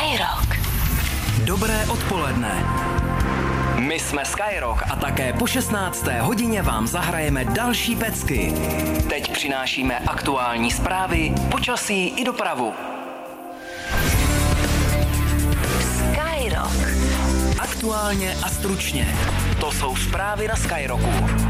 Skyrock. Dobré odpoledne. My jsme Skyrock a také po 16. hodině vám zahrajeme další pecky. Teď přinášíme aktuální zprávy, počasí i dopravu. Skyrock. Aktuálně a stručně. To jsou zprávy na Skyrocku.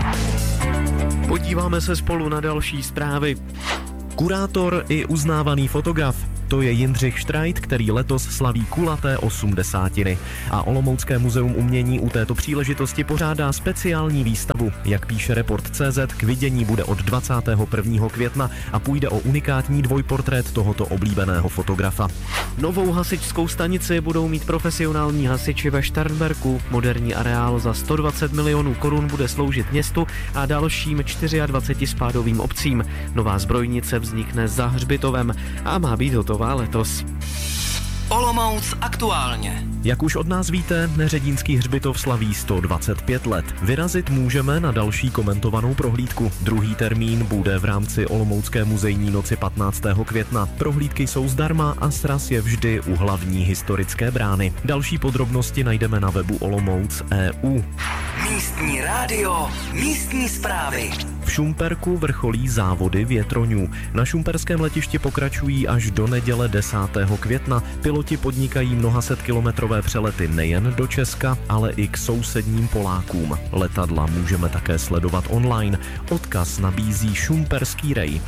Podíváme se spolu na další zprávy. Kurátor i uznávaný fotograf. To je Jindřich Štrajt, který letos slaví kulaté 80. A Olomoucké muzeum umění u této příležitosti pořádá speciální výstavu. Jak píše Report.cz, k vidění bude od 21. května a půjde o unikátní dvojportrét tohoto oblíbeného fotografa. Novou hasičskou stanici budou mít profesionální hasiči ve Šternberku. Moderní areál za 120 milionů korun bude sloužit městu a dalším 24 spádovým obcím. Nová zbrojnice vznikne za hřbitovem a má být hotová letos. Olomouc aktuálně. Jak už od nás víte, Neředínský hřbitov slaví 125 let. Vyrazit můžeme na další komentovanou prohlídku. Druhý termín bude v rámci Olomoucké muzejní noci 15. května. Prohlídky jsou zdarma a sraz je vždy u hlavní historické brány. Další podrobnosti najdeme na webu Olomouc.eu. Místní rádio, místní zprávy. V Šumperku vrcholí závody větroňů. Na šumperském letišti pokračují až do neděle 10. května. Piloti podnikají mnohasetkilometrové přelety nejen do Česka, ale i k sousedním Polákům. Letadla můžeme také sledovat online. Odkaz nabízí Šumperský rej.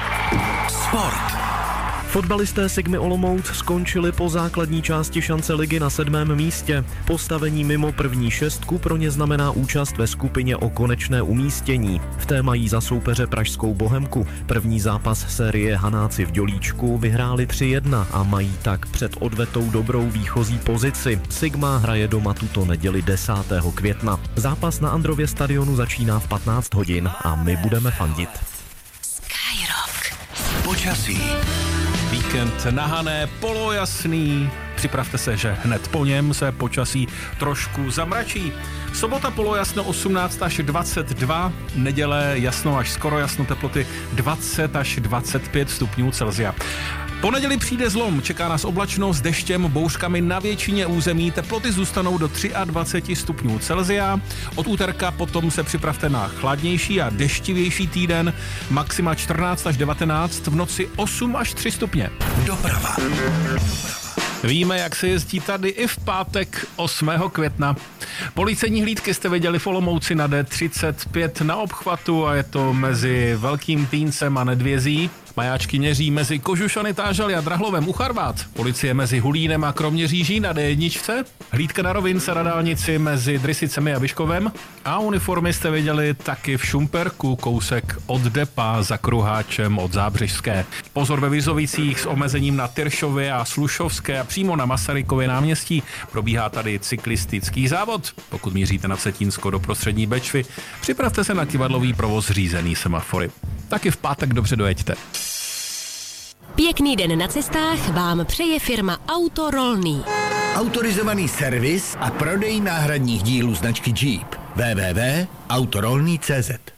Sport. Fotbalisté Sigmy Olomouc skončili po základní části šance ligy na 7. místě. Postavení mimo první šestku pro ně znamená účast ve skupině o konečné umístění. V té mají za soupeře pražskou Bohemku. První zápas série Hanáci v Dělíčku vyhráli 3-1 a mají tak před odvetou dobrou výchozí pozici. Sigma hraje doma tuto neděli 10. května. Zápas na Andrově stadionu začíná v 15 hodin a my budeme fandit. Skyrock. Počasí. Víkend nahané, polojasný. Připravte se, že hned po něm se počasí trošku zamračí. Sobota polojasno 18 až 22, neděle jasno až skoro jasno, teploty 20 až 25 stupňů Celsia. Po neděli přijde zlom, čeká nás oblačno s deštěm, bouřkami na většině území, teploty zůstanou do 23 stupňů Celsia. Od úterka potom se připravte na chladnější a deštivější týden, maxima 14 až 19, v noci 8 až 3 stupně. Doprava. Víme, jak se jezdí tady i v pátek 8. května. Policejní hlídky jste viděli v Olomouci na D35 na obchvatu a je to mezi Velkým Týncem a Nedvězí. Majáčky měří mezi Kožušany, Tážaly a Drahlovem u Charvát. Policie mezi Hulínem a Kroměříží na D1. Hlídka na rovince na dálnici mezi Drysicemi a Vyškovem. A uniformy jste viděli taky v Šumperku, kousek od Depa za Kruháčem od Zábřežské. Pozor ve Vizovicích s omezením na Tyršově a Slušovské a přímo na Masarykově náměstí probíhá tady cyklistický závod. Pokud míříte na Vsetínsko do prostřední Bečvy, připravte se na kivadlový provoz řízený semafory. Taky v pátek dobře dojeďte. Pěkný den na cestách vám přeje firma Auto Rolný. Autorizovaný servis a prodej náhradních dílů značky Jeep. www.autorolný.cz